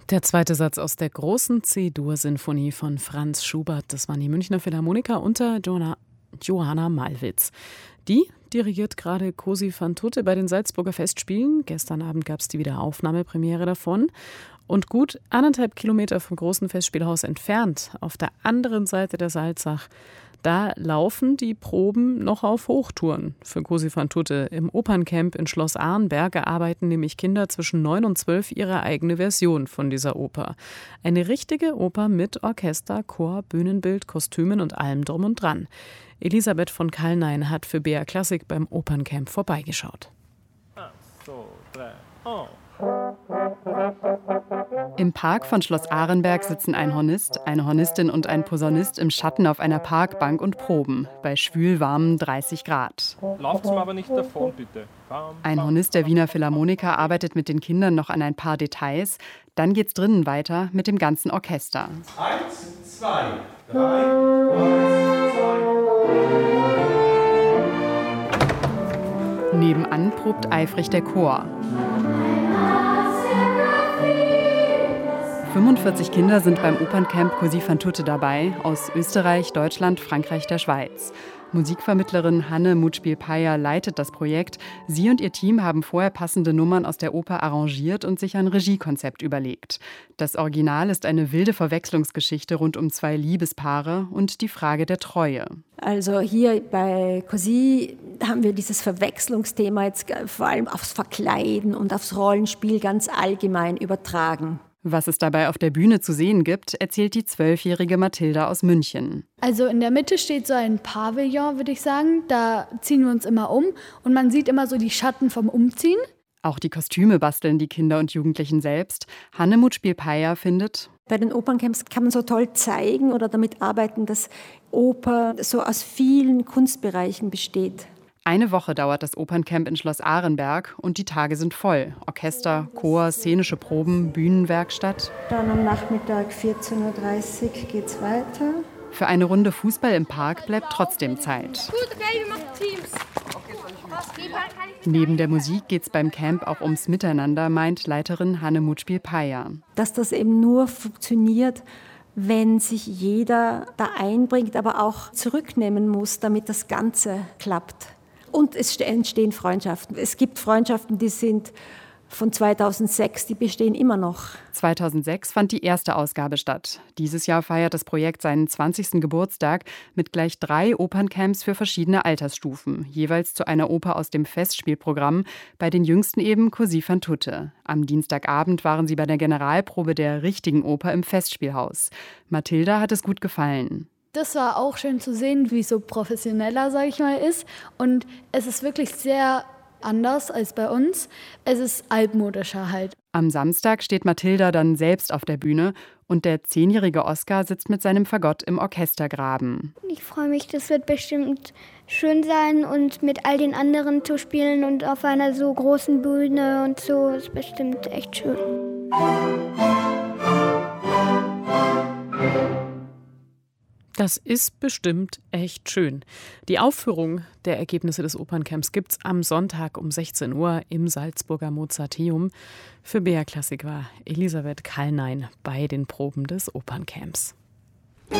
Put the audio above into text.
Der zweite Satz aus der großen C-Dur-Sinfonie von Franz Schubert. Das waren die Münchner Philharmoniker unter Johanna Malwitz. Die dirigiert gerade Cosi van Tutte bei den Salzburger Festspielen. Gestern Abend gab es die Wiederaufnahmepremiere davon. Und gut 1,5 Kilometer vom großen Festspielhaus entfernt, auf der anderen Seite der Salzach, da laufen die Proben noch auf Hochtouren für Cosi van Tutte. Im Operncamp in Schloss Arenberg erarbeiten nämlich Kinder zwischen 9 und 12 ihre eigene Version von dieser Oper. Eine richtige Oper mit Orchester, Chor, Bühnenbild, Kostümen und allem drum und dran. Elisabeth von Kallnein hat für BR Klassik beim Operncamp vorbeigeschaut. 1, 2, 3, oh. Im Park von Schloss Arenberg sitzen ein Hornist, eine Hornistin und ein Posaunist im Schatten auf einer Parkbank und proben, bei schwülwarmen 30 Grad. Lauft's mir aber nicht davon, bitte. Ein Hornist der Wiener Philharmoniker arbeitet mit den Kindern noch an ein paar Details. Dann geht's drinnen weiter mit dem ganzen Orchester. 1, 2, 3, 1, 2. Nebenan probt eifrig der Chor. 45 Kinder sind beim Operncamp Cosi van Tutte dabei, aus Österreich, Deutschland, Frankreich, der Schweiz. Musikvermittlerin Hanne Mutspiel-Payer leitet das Projekt. Sie und ihr Team haben vorher passende Nummern aus der Oper arrangiert und sich ein Regiekonzept überlegt. Das Original ist eine wilde Verwechslungsgeschichte rund um 2 Liebespaare und die Frage der Treue. Also hier bei Cosi haben wir dieses Verwechslungsthema jetzt vor allem aufs Verkleiden und aufs Rollenspiel ganz allgemein übertragen. Was es dabei auf der Bühne zu sehen gibt, erzählt die 12-jährige Mathilda aus München. Also in der Mitte steht so ein Pavillon, würde ich sagen. Da ziehen wir uns immer um und man sieht immer so die Schatten vom Umziehen. Auch die Kostüme basteln die Kinder und Jugendlichen selbst. Hanne Mutspiel-Payer findet: Bei den Operncamps kann man so toll zeigen oder damit arbeiten, dass Oper so aus vielen Kunstbereichen besteht. Eine Woche dauert das Operncamp in Schloss Arenberg und die Tage sind voll. Orchester, Chor, szenische Proben, Bühnenwerkstatt. Dann am Nachmittag 14:30 Uhr geht's weiter. Für eine Runde Fußball im Park bleibt trotzdem Zeit. Gut, okay, wir machen Teams. Neben der Musik geht's beim Camp auch ums Miteinander, meint Leiterin Hanne Mutspiel-Payer. Dass das eben nur funktioniert, wenn sich jeder da einbringt, aber auch zurücknehmen muss, damit das Ganze klappt. Und es entstehen Freundschaften. Es gibt Freundschaften, die sind von 2006, die bestehen immer noch. 2006 fand die erste Ausgabe statt. Dieses Jahr feiert das Projekt seinen 20. Geburtstag mit gleich 3 Operncamps für verschiedene Altersstufen, jeweils zu einer Oper aus dem Festspielprogramm, bei den jüngsten eben Cosi van Tutte. Am Dienstagabend waren sie bei der Generalprobe der richtigen Oper im Festspielhaus. Mathilda hat es gut gefallen. Das war auch schön zu sehen, wie es so professioneller, sage ich mal, ist. Und es ist wirklich sehr anders als bei uns. Es ist altmodischer halt. Am Samstag steht Mathilda dann selbst auf der Bühne und der 10-jährige Oskar sitzt mit seinem Fagott im Orchestergraben. Ich freue mich, das wird bestimmt schön sein und mit all den anderen zu spielen und auf einer so großen Bühne und so ist bestimmt echt schön. Das ist bestimmt echt schön. Die Aufführung der Ergebnisse des Operncamps gibt's am Sonntag um 16 Uhr im Salzburger Mozarteum. Für BR Klassik war Elisabeth Kallnein bei den Proben des Operncamps.